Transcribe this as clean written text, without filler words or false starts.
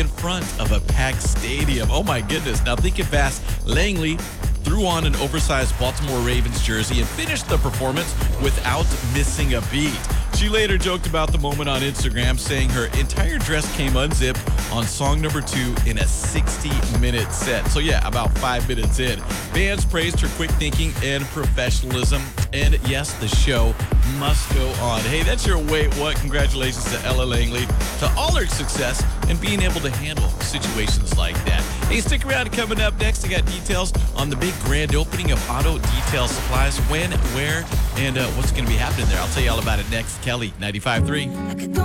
in front of a packed stadium. Oh my goodness. Now thinking fast, Langley threw on an oversized Baltimore Ravens jersey and finished the performance without missing a beat. She later joked about the moment on Instagram, saying her entire dress came unzipped on song number 2 in a 60-minute set. So yeah, about 5 minutes in. Fans praised her quick thinking and professionalism. And yes, the show must go on. Hey, that's your Wait What. Congratulations to Ella Langley, to all her success and being able to handle situations like that. Hey, stick around. Coming up next, I got details on the big grand opening of Auto Detail Supplies. When, where, and what's going to be happening there. I'll tell you all about it next. Kelly, 95.3.